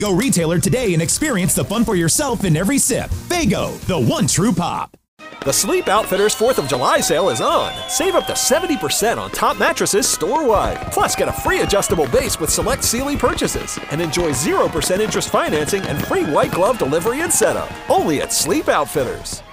Go retailer today and experience the fun for yourself in every sip. Faygo, the one true pop. The Sleep Outfitters 4th of July sale is on. Save up to 70% on top mattresses store-wide. Plus, get a free adjustable base with select Sealy purchases. And enjoy 0% interest financing and free white glove delivery and setup. Only at Sleep Outfitters.